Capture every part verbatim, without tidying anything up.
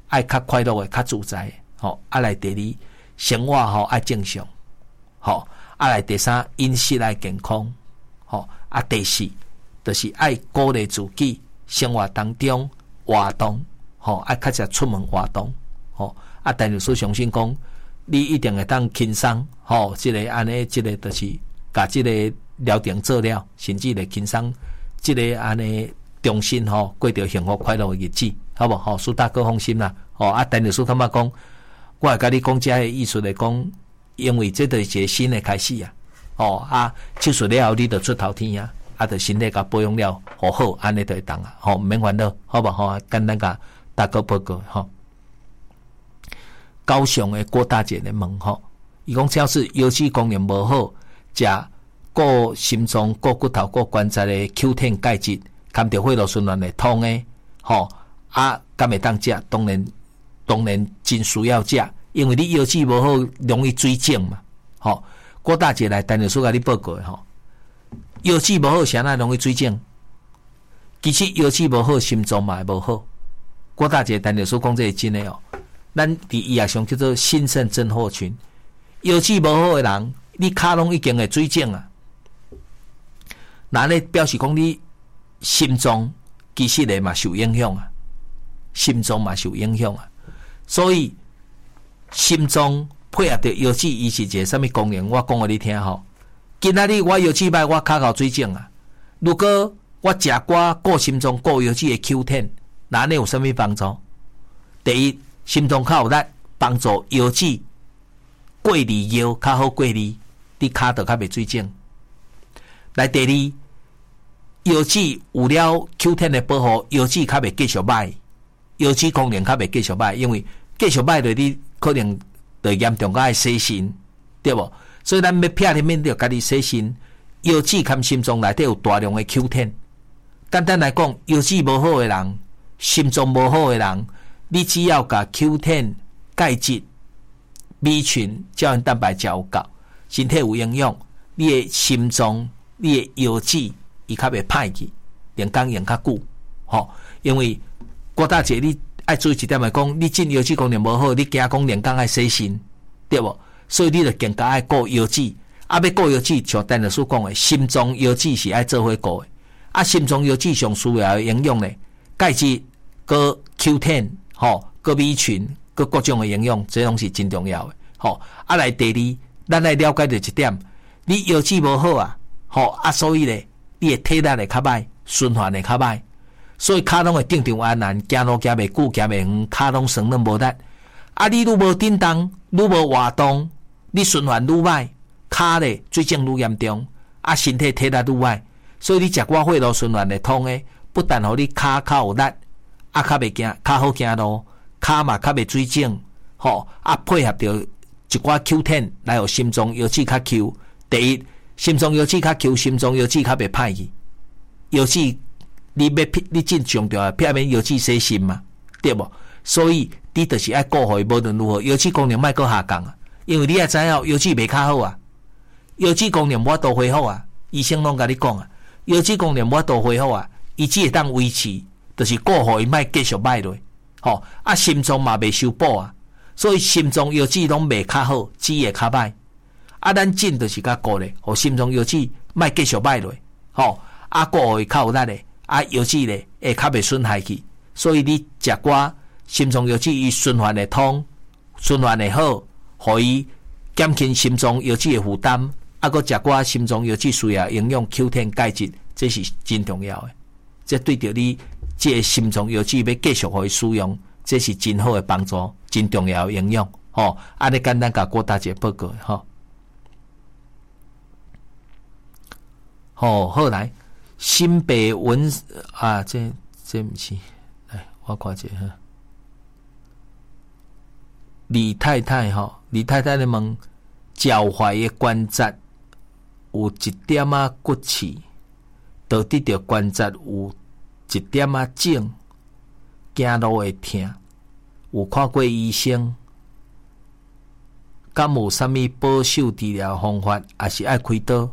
爱较快乐的、较自在的，吼，啊来第二生活吼爱正常，吼，啊来第三饮食爱健康，吼，啊第四就是爱鼓励自己生活当中活动，吼，爱较常出门活动，吼，啊但是说相信讲，你一定会当轻松，吼，即、这个安尼，即、这个就是甲即个疗程做了，甚至会轻松，即、这个安尼重新吼过着幸福快乐的日子，好无？吼，苏大哥放心啦，吼啊，但是说感觉讲，我会甲你讲，这个意思来讲，因为这就是一个新的开始啊，哦啊，手术了后你就出头天啊，啊，就身体甲保养了好好，安尼就会当啊，吼，毋免烦恼，好无？吼，简单甲大哥报告吼。高雄的郭大姐咧问吼，伊讲只要是腰椎功能无好，食顾心脏、顾骨头、顾关节的 Q 十 钙质，含着血路循环的通的，吼啊，敢会当食？当然，当然真需要食，因为你腰椎无好，容易水肿嘛，吼。郭大姐来陈律师甲你报告吼，腰椎无好，啥那容易水肿？其实腰椎无好，心脏嘛会无好。郭大姐陈律师讲这是真的哦。咱伫医学上叫做新生症候群，腰椎无好的人，你骹拢已经会水肿啊。那咧表示讲你心脏其实咧嘛受影响啊，心脏嘛受影响啊。所以心脏配合着腰椎，伊是一个什么功能？我讲互你听吼。今仔日我腰椎歹，我骹口水肿啊。如果我食寡顾心脏、顾腰椎的 Q 十，那呢有什么帮助？第一，心脏较有力，帮助腰椎过离腰较好过离，你骹就较袂水肿。来第二，腰椎有了 Q 十 的保护，腰椎较袂继续歹，腰椎功能较袂继续歹，因为继续歹落你可能就严重到爱洗肾，对无？所以咱要撇里面着家己洗肾，腰椎含心脏内底有大量的 Q 十。简单来讲，腰椎无好的人，心脏无好的人。你只要甲 Q 十 钙质、B 群、胶原蛋白食有够，身体有营养，你的心脏、你的腰椎，伊较袂歹去，连工用较久。吼，因为郭大姐，你爱注意一点来讲，你进腰椎功能无好，你惊讲连工爱洗肾，对无？所以你就更加爱顾腰椎。啊，要顾腰椎，像陈律师讲的，心脏、腰椎是爱做伙顾的。啊，心脏、腰椎上需要的营养呢，钙质、个 Q 十。吼，个 B 群，个各种的营养，这拢是真重要的。吼，啊来第二，咱来了解着一点，你腰椎无好啊，吼啊，所以咧，你的体力会较歹，循环会较歹，所以骹拢会定定安难，行路行袂久，行袂远，骹拢酸软无力。啊，你愈无振动，愈无活动，你循环愈歹，骹咧水肿愈严重，啊，身体体力愈歹，所以你食寡血路循环会通的，不但互你骹较有力。啊，较袂惊，较好行路，骹嘛较袂水肿，吼啊，配合着一寡 Q 十来互心脏腰椎较 Q。第一，心脏腰椎较 Q， 心脏腰椎较袂歹去。腰椎你要你真重要，避免腰椎洗肾嘛，对无？所以你就是爱顾好伊，无论如何，腰椎功能莫搁下降啊，因为你也知影腰椎袂较好啊，腰椎功能无法度恢复啊，医生拢甲你讲啊，腰椎功能无法度恢复啊，伊只会当维持。就是顾好伊，莫继续歹落，吼啊！心脏嘛未修补啊，所以心脏腰椎拢未较好，只会较歹。啊，咱尽就是甲顾咧，互心脏腰椎莫继续歹落，吼啊！顾好伊较有力咧，啊腰椎咧会较袂损害去。所以你食寡心脏腰椎伊循环会通，循环会好，互伊减轻心脏腰椎的负担。啊，搁食寡心脏腰椎需要营养 Q 十 钙质，这是真重要的。这对着你。这个心脏腰椎要继续互伊使用，这是真好的帮助，真重要的营养。吼，安尼简单甲郭大姐报告吼。吼，好来，新北文啊，这这毋是，来我看者哈。李太太吼，李太太咧问，脚踝的关节有一点啊骨刺，导致着关节有。一点仔肿，走路会痛，有看过医生，敢有啥物保守治疗方法，还是爱开刀？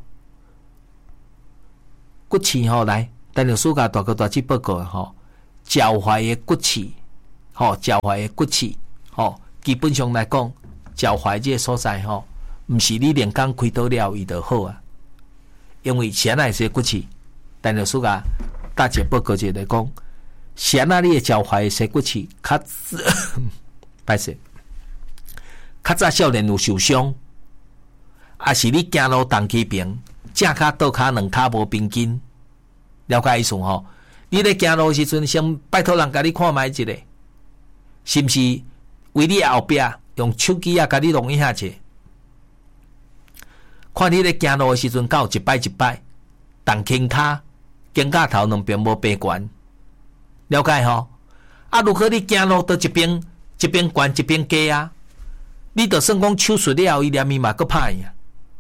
骨刺吼来，陈律师甲大哥大姐报告吼，脚踝的骨刺， 吼、哦，脚踝的骨刺，吼、哦，基本上来讲，脚踝这个所在吼，毋、哦、是你连工开刀了伊就好啊。因为谁那些骨刺，但老师啊，大姐报告者来讲，谁那你的脚踝的些骨刺，较歹势，较早少年有受伤，啊是你行路动起平，正骹倒骹两骹无平均，了解意思吼？你咧行路时阵，先拜托人甲你看卖一下，是毋是为你后壁用手机啊甲你录影下者？看你咧行路的时阵，到一摆一摆，动轻骹，肩胛头两边无平悬，了解吼？啊，如果你行路到一边一边悬一边低啊，你就算讲手术了，伊连咪嘛搁歹呀。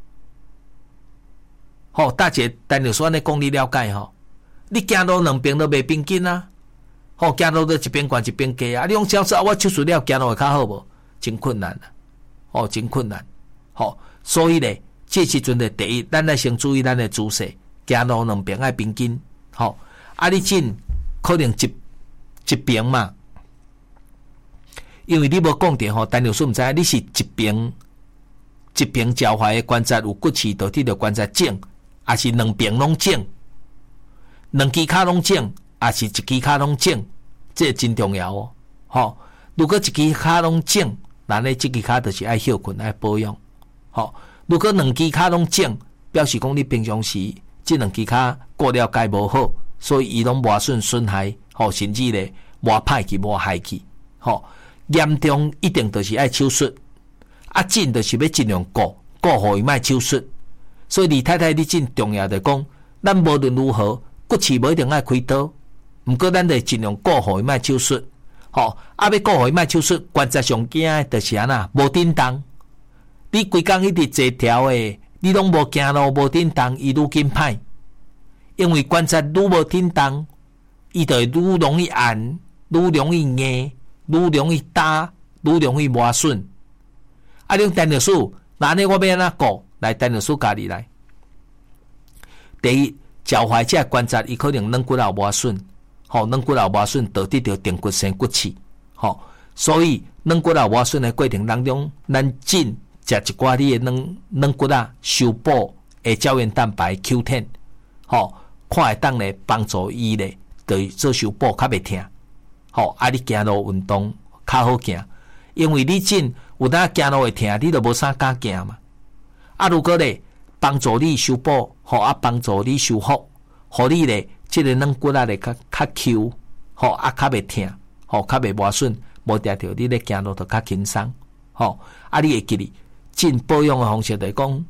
吼，大姐，但就说安尼讲你了解吼？你行路两边都袂平均啊，吼，行路到一边悬一边低啊，你用小说啊，我手术了，行路会较好无？真困难啊，吼，真困难，吼，所以咧。这时阵的第一，咱来先注意咱的姿势，行路两边爱平均，吼。啊，你进可能一一边嘛，因为你无讲着吼，但就是毋知你是一边一边脚踝的关节有骨刺导致着关节肿，还是两边拢肿，两支骹拢肿，还是一支骹拢肿，这真重要哦，吼。如果一支骹拢肿，那呢，这支骹就是爱休困爱保养，吼。如果两支骹拢肿，表示讲你平常时这两支骹过了解无好，所以伊拢磨损损害，吼，甚至咧磨歹去磨害去，吼，严重一定就是爱手术，啊，紧就是要尽量顾顾好伊莫手术。所以李太太你真重要的讲，咱无论如何骨刺无一定爱开刀，毋过咱得尽量顾好伊莫手术，吼，啊，要顾好伊莫手术，关节上惊的就是安那无振动。你规工一直坐条诶，你拢无行路无振动，伊愈紧歹。因为关节愈无振动，伊就愈容易按，愈容易硬，愈容易打，愈容易磨损。啊，你陈律师，那呢我要安怎顾？来，陈律师家己来。第一，脚踝这关节伊可能软骨有磨损，吼，软骨有磨损导致着定骨生骨刺，吼，所以软骨有磨损的过程当中，咱尽食一寡你的软软骨啊，修补的胶原蛋白 Q 十， 吼，看会当咧帮助伊咧对做修补较袂痛，吼，啊你行路运动较好行，因为你真有当行路会痛，你就无啥敢行嘛。啊，如果咧帮助你修补，吼啊帮助你修复，互你咧即个软骨啊咧较较 Q， 吼啊较袂痛，吼较袂磨损，无定着你咧行路就较轻松，吼啊你会记哩。进保养的方式来讲，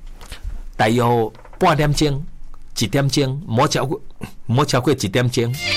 大约半点钟、一点钟，唔好超过，唔好超过一点钟。